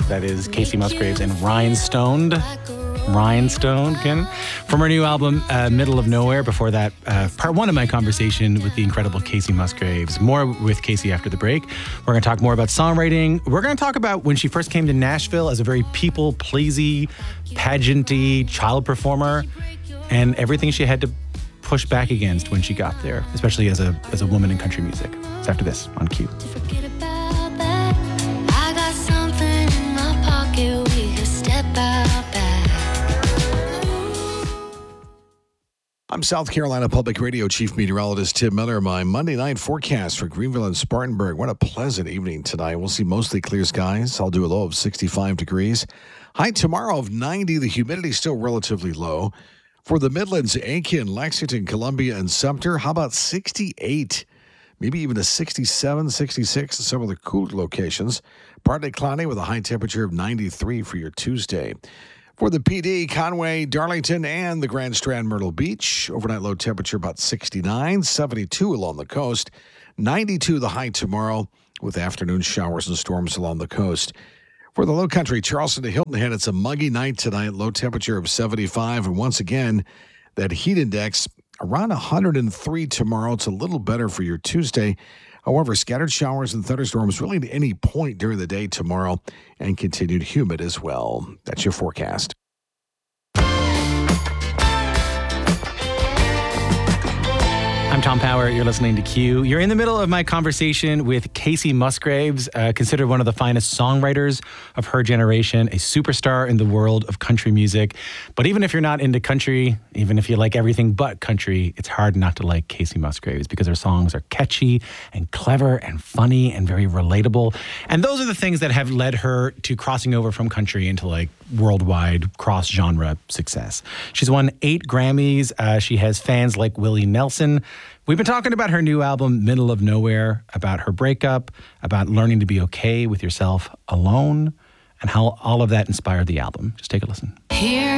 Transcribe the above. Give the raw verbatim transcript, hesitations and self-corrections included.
That is Kacey Musgraves and Rhinestoned. Rhinestone, Ken. From her new album, uh, Middle of Nowhere. Before that, uh, part one of my conversation with the incredible Kacey Musgraves. More with Kacey after the break. We're going to talk more about songwriting. We're going to talk about when she first came to Nashville as a very people-pleasy, pageanty child performer and everything she had to push back against when she got there, especially as a as a woman in country music. It's after this on Q. I'm South Carolina Public Radio Chief Meteorologist Tim Miller. My Monday night forecast for Greenville and Spartanburg. What a pleasant evening tonight. We'll see mostly clear skies. I'll do a low of sixty-five degrees. High tomorrow of ninety. The humidity still relatively low. For the Midlands, Aiken, Lexington, Columbia, and Sumter, how about sixty-eight? Maybe even a sixty-seven, sixty-six in some of the cool locations. Partly cloudy with a high temperature of ninety-three for your Tuesday. For the P D, Conway, Darlington, and the Grand Strand, Myrtle Beach. Overnight low temperature about sixty-nine, seventy-two along the coast. ninety-two the high tomorrow with afternoon showers and storms along the coast. For the low country, Charleston to Hilton Head, it's a muggy night tonight. Low temperature of seventy-five. And once again, that heat index around one hundred three tomorrow. It's a little better for your Tuesday. However, scattered showers and thunderstorms really at any point during the day tomorrow and continued humid as well. That's your forecast. I'm Tom Power. You're listening to Q. You're in the middle of my conversation with Kacey Musgraves, uh, considered one of the finest songwriters of her generation, a superstar in the world of country music. But even if you're not into country, even if you like everything but country, it's hard not to like Kacey Musgraves because her songs are catchy and clever and funny and very relatable. And those are the things that have led her to crossing over from country into like worldwide cross-genre success. She's won eight Grammys. Uh, she has fans like Willie Nelson. We've been talking about her new album, Middle of Nowhere, about her breakup, about learning to be okay with yourself alone, and how all of that inspired the album. Just take a listen. Here